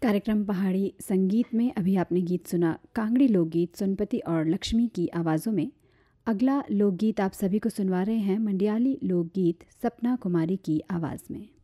कार्यक्रम पहाड़ी संगीत में अभी आपने गीत सुना कांगड़ी लोकगीत सोनपति और लक्ष्मी की आवाज़ों में। अगला लोकगीत आप सभी को सुनवा रहे हैं मंडियाली लोकगीत सपना कुमारी की आवाज़ में।